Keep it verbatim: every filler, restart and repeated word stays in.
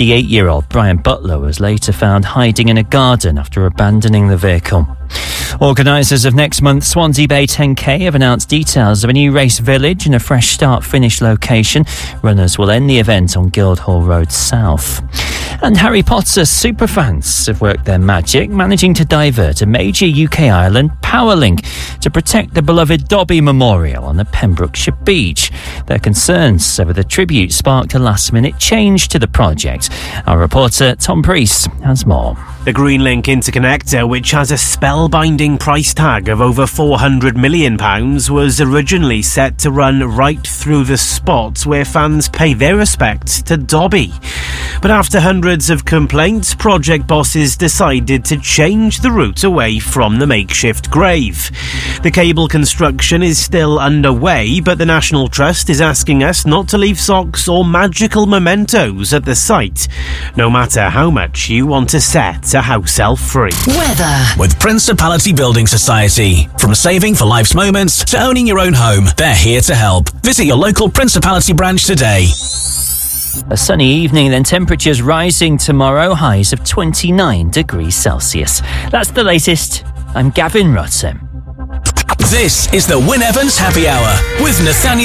fifty-eight-year-old Brian Butler was later found hiding in a garden after abandoning the vehicle. Organisers of next month's Swansea Bay ten K have announced details of a new race village and a fresh start-finish location. Runners will end the event on Guildhall Road South. And Harry Potter superfans have worked their magic, managing to divert a major U K island power link to protect the beloved Dobby Memorial on the Pembrokeshire beach. Their concerns over the tribute sparked a last-minute change to the project. Our reporter Tom Priest has more. The Greenlink Interconnector, which has a spellbinding price tag of over four hundred million pounds, was originally set to run right through the spot where fans pay their respects to Dobby. But after hundreds of complaints, project bosses decided to change the route away from the makeshift grave. The cable construction is still underway, but the National Trust is asking us not to leave socks or magical mementos at the site, no matter how much you want to set a house elf free. Weather with Principality Building Society. From saving for life's moments to owning your own home, they're here to help. Visit your local Principality branch today. A sunny evening, then temperatures rising tomorrow, highs of twenty-nine degrees Celsius. That's the latest. I'm Gavin Rutten. This is the Wyn Evans Happy Hour with Nathaniel